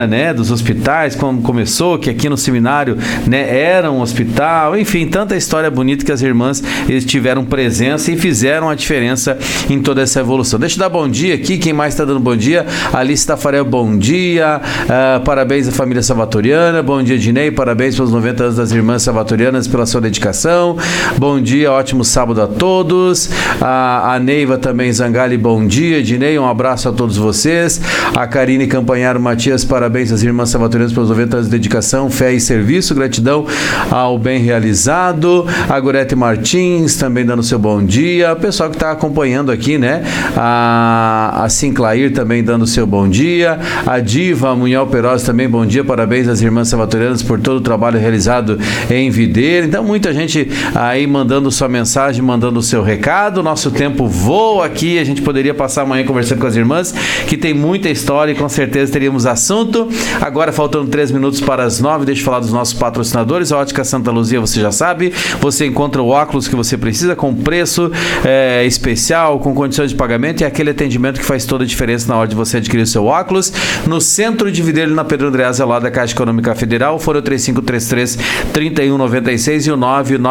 né, dos hospitais, como começou, que aqui no seminário, né, era um hospital, enfim, tanta história bonita que as irmãs eles tiveram presença e fizeram a diferença em toda essa evolução. Deixa eu dar bom dia aqui, quem mais está dando bom dia? Alice Tafarel, bom dia, parabéns à família salvatoriana, bom dia Dinei, parabéns pelos 90 anos das irmãs salvatorianas pela sua dedicação, bom dia, ótimo sábado a todos, a Neiva também Zangali, bom dia Dinei, um abraço a todos vocês, a Karine Campanharo Matias, parabéns às irmãs salvatorianas pelos 90 anos de dedicação, fé e serviço, gratidão ao bem realizado. A Gorete Martins também dando seu bom dia. O pessoal que está acompanhando aqui, né? A Sinclair também dando seu bom dia. A Diva Munhal Peroz também, bom dia. Parabéns às irmãs salvatorianas por todo o trabalho realizado em Videira. Então, muita gente aí mandando sua mensagem, mandando o seu recado. Nosso tempo voa aqui. A gente poderia passar amanhã conversando com as irmãs, que tem muita história e com certeza teríamos assunto. Agora, faltando 3 minutos para as 9, deixa eu falar dos nossos patrocinadores. A Ótica Santa Luzia, você já sabe, você encontra o óculos que você precisa com preço especial, com condições de pagamento e aquele atendimento que faz toda a diferença na hora de você adquirir o seu óculos. No centro de Videira, na Pedro Andreas, ao lado da Caixa Econômica Federal, fora o 3533-3196 e o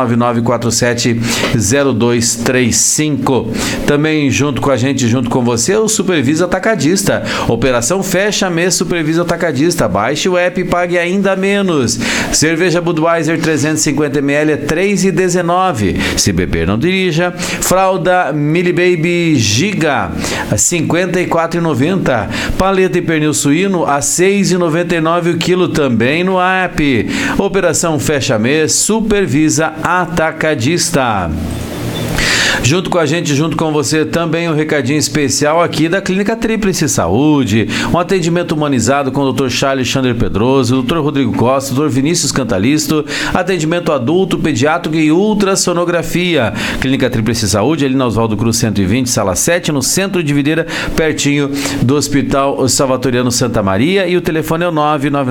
99947-0235. Também junto com a gente, junto com você, o Supervisa Atacadista. Operação Fecha Mês Supervisa Atacadista. Baixe o app e pague ainda menos. Cerveja Budweiser 350ml é R$ 3,19. Se beber, não dirija. Fralda Mili Baby Giga a R$ 54,90. Paleta e pernil suíno a R$ 6,99 o quilo, também no app. Operação Fecha Mês Supervisa Atacadista. Junto com a gente, junto com você, também um recadinho especial aqui da Clínica Tríplice Saúde. Um atendimento humanizado com o Dr. Charles Chandler Pedroso, o Dr. Rodrigo Costa, o Dr. Vinícius Cantalisto, atendimento adulto, pediátrico e ultrassonografia. Clínica Tríplice Saúde, ali na Oswaldo Cruz 120, sala 7, no centro de Videira, pertinho do Hospital Salvatoriano Santa Maria. E o telefone é o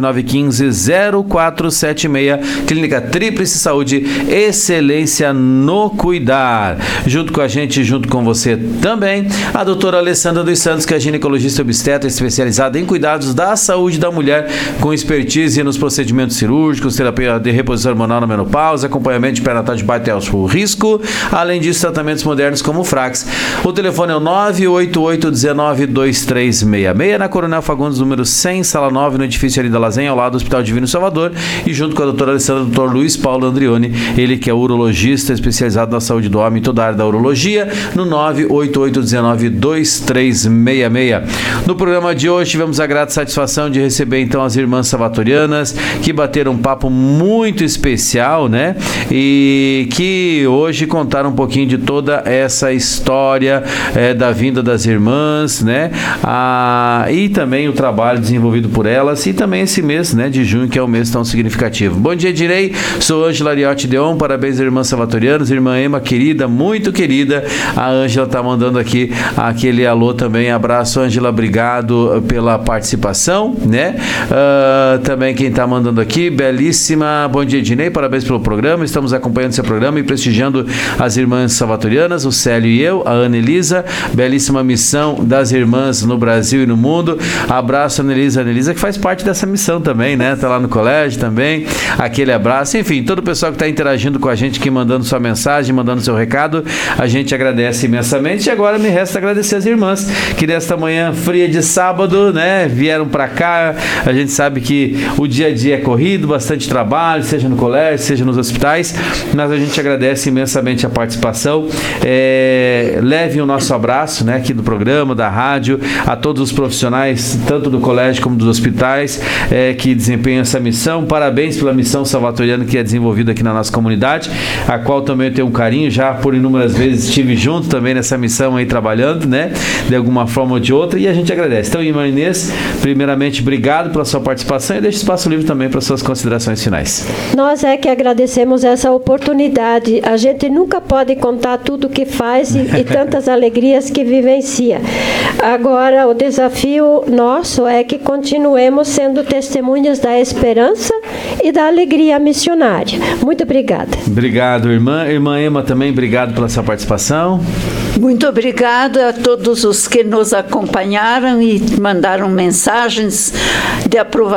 99915-0476. Clínica Tríplice Saúde, excelência no cuidar. Junto com a gente, junto com você também, a doutora Alessandra dos Santos, que é ginecologista obstetra especializada em cuidados da saúde da mulher, com expertise nos procedimentos cirúrgicos, terapia de reposição hormonal na menopausa, acompanhamento de pré-natal de baixo risco, além disso, tratamentos modernos como o Frax. O telefone é o 988-19-2366, na Coronel Fagundes, número 100, sala 9, no edifício ali da Lasanha, ao lado do Hospital Divino Salvador, e junto com a doutora Alessandra, o doutor Luiz Paulo Andrioni, ele que é urologista especializado na saúde do homem, toda a área da urologia, no 98819-2366. No programa de hoje tivemos a grata satisfação de receber então as irmãs salvatorianas, que bateram um papo muito especial, né? E que hoje contaram um pouquinho de toda essa história da vinda das irmãs, né? E também o trabalho desenvolvido por elas, e também esse mês, né, de junho, que é um mês tão significativo. Bom dia, Direi, sou Ângela Ariotti Deon, parabéns às irmãs salvatorianas, irmã Ema querida, muito querida, a Ângela tá mandando aqui aquele alô também, abraço Ângela, obrigado pela participação, né? Também quem tá mandando aqui, belíssima, bom dia Dinei, parabéns pelo programa, estamos acompanhando seu programa e prestigiando as irmãs salvatorianas, o Célio e eu, a Ana Elisa, belíssima missão das irmãs no Brasil e no mundo, abraço Ana Elisa que faz parte dessa missão também, né? Tá lá no colégio também, aquele abraço, enfim, todo o pessoal que tá interagindo com a gente aqui, mandando sua mensagem, mandando seu recado, a gente agradece imensamente. E agora me resta agradecer as irmãs que nesta manhã fria de sábado, né, vieram para cá. A gente sabe que o dia a dia é corrido, bastante trabalho, seja no colégio, seja nos hospitais, mas a gente agradece imensamente a participação. Levem o nosso abraço, né, aqui do programa, da rádio, a todos os profissionais, tanto do colégio como dos hospitais, que desempenham essa missão. Parabéns pela missão salvatoriana que é desenvolvida aqui na nossa comunidade, a qual também eu tenho um carinho, já por inúmeras vezes estive junto também nessa missão aí trabalhando, né, de alguma forma ou de outra, e a gente agradece. Então, irmã Inês, primeiramente, obrigado pela sua participação e deixo espaço livre também para suas considerações finais. Nós é que agradecemos essa oportunidade. A gente nunca pode contar tudo o que faz e tantas alegrias que vivencia. Agora, o desafio nosso é que continuemos sendo testemunhas da esperança e da alegria missionária. Muito obrigada. Obrigado, irmã. Irmã Ema também, obrigado pela sua participação. Muito obrigada a todos os que nos acompanharam e mandaram mensagens de aprovação